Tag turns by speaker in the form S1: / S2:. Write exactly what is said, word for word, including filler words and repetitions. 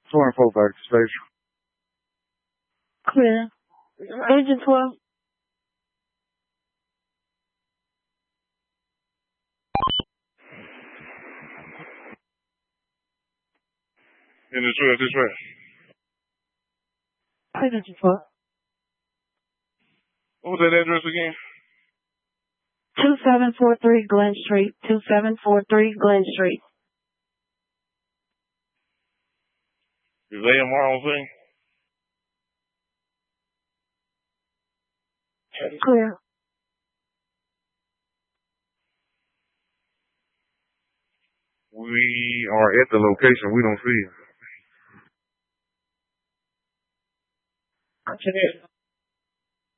S1: twenty-four back to station.
S2: Clear. Agent twelve.
S3: In the twelve, this way.
S2: Agent twelve.
S3: What was that address again?
S2: two seven four three Glen Street. two seven four three Glen Street.
S3: Is A M R on thing?
S2: Clear.
S3: We are at the location. We don't see it.
S2: Roger that.